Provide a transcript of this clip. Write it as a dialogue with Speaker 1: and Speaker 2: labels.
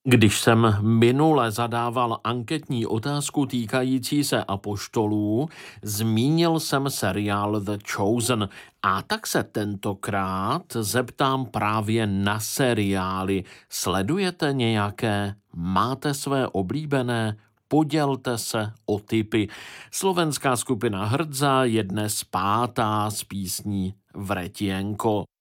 Speaker 1: Když jsem minule zadával anketní otázku týkající se apoštolů, zmínil jsem seriál The Chosen a tak se tentokrát zeptám právě na seriály. Sledujete nějaké? Máte své oblíbené? Podělte se o tipy. Slovenská skupina Hrdza je dnes pátá s písní Vretienko.